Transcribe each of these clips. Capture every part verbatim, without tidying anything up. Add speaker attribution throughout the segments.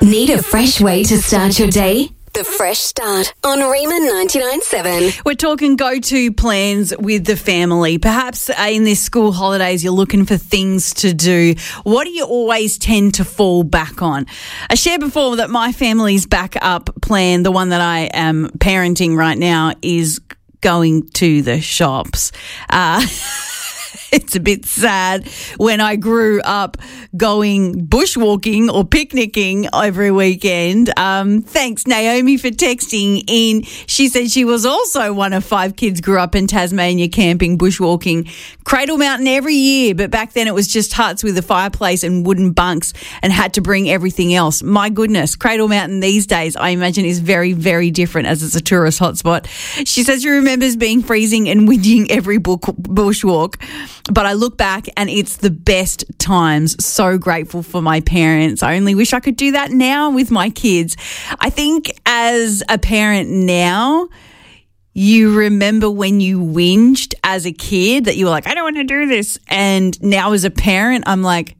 Speaker 1: Need a fresh way to start your day? The Fresh Start on Riemann ninety-nine point seven.
Speaker 2: We're talking go-to plans with the family. Perhaps uh, in this school holidays you're looking for things to do. What do you always tend to fall back on? I shared before that my family's backup plan, the one that I am parenting right now, is going to the shops. Uh It's a bit sad. When I grew up going bushwalking or picnicking every weekend. Um, thanks, Naomi, for texting in. She said she was also one of five kids grew up in Tasmania camping, bushwalking, Cradle Mountain every year. But back then it was just huts with a fireplace and wooden bunks and had to bring everything else. My goodness, Cradle Mountain these days, I imagine, is very, very different as it's a tourist hotspot. She says she remembers being freezing and winding every bushwalk. But I look back and it's the best times. So grateful for my parents. I only wish I could do that now with my kids. I think as a parent now, you remember when you whinged as a kid that you were like, I don't want to do this. And now as a parent, I'm like,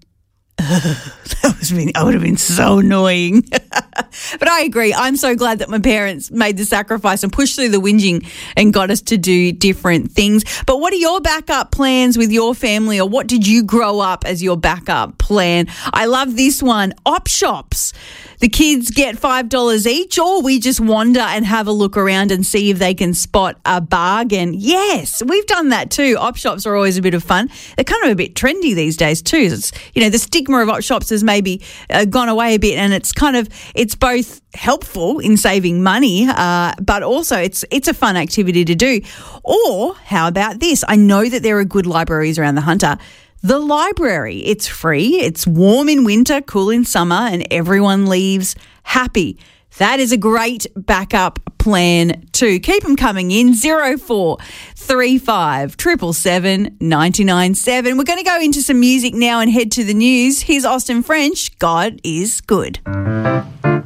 Speaker 2: that was been, I would have been so annoying. But I agree. I'm so glad that my parents made the sacrifice and pushed through the whinging and got us to do different things. But what are your backup plans with your family, or what did you grow up as your backup plan? I love this one. Op shops. The kids get five dollars each, or we just wander and have a look around and see if they can spot a bargain. Yes, we've done that too. Op shops are always a bit of fun. They're kind of a bit trendy these days too. It's, you know, the stigma of op shops has maybe uh, gone away a bit, and it's kind of, it's both helpful in saving money, uh, but also it's it's a fun activity to do. Or how about this? I know that there are good libraries around the Hunter. The library, it's free, it's warm in winter, cool in summer, and everyone leaves happy. That is a great backup plan too. Keep them coming in. zero four three five seven seven seven nine nine seven. We're going to go into some music now and head to the news. Here's Austin French. God is good.